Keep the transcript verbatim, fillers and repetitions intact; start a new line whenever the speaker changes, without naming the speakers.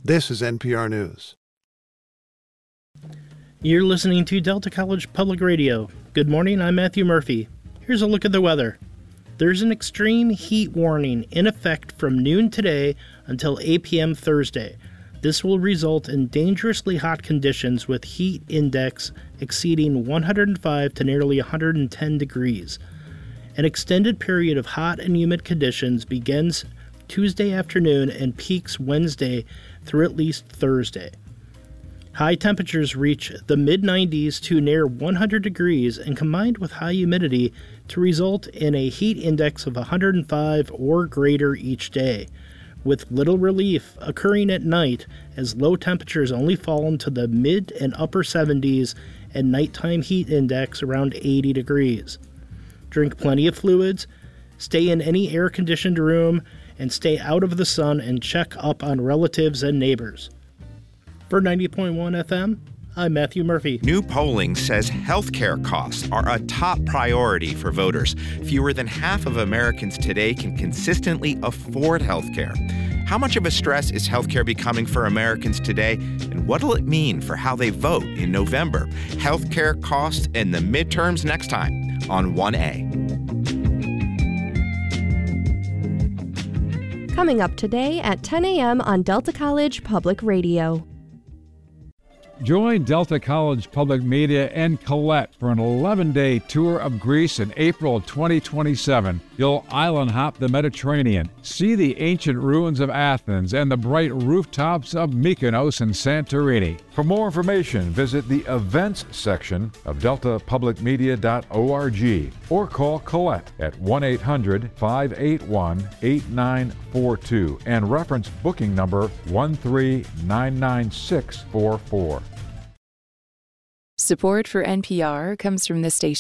This is N P R News.
You're listening to Delta College Public Radio. Good morning, I'm Matthew Murphy. Here's a look at the weather. There's an extreme heat warning in effect from noon today until eight p.m. Thursday. This will result in dangerously hot conditions with heat index exceeding one hundred five to nearly one hundred ten degrees. An extended period of hot and humid conditions begins Tuesday afternoon and peaks Wednesday through at least Thursday. High temperatures reach the mid nineties to near one hundred degrees and combined with high humidity to result in a heat index of one hundred five or greater each day, with little relief occurring at night as low temperatures only fall into the mid and upper seventies and nighttime heat index around eighty degrees. Drink plenty of fluids, stay in any air-conditioned room, and stay out of the sun and check up on relatives and neighbors. For ninety point one F M, I'm Matthew Murphy.
New polling says healthcare costs are a top priority for voters. Fewer than half of Americans today can consistently afford healthcare. How much of a stress is healthcare becoming for Americans today, and what will it mean for how they vote in November? Healthcare costs and the midterms next time on one A.
Coming up today at ten a.m. on Delta College Public Radio.
Join Delta College Public Media and Colette for an eleven-day tour of Greece in April twenty twenty-seven. You'll island hop the Mediterranean, see the ancient ruins of Athens and the bright rooftops of Mykonos and Santorini. For more information, visit the events section of delta public media dot org or call Colette at one eight hundred five eight one eight nine four two and reference booking number one three nine nine six four four.
Support for N P R comes from the station.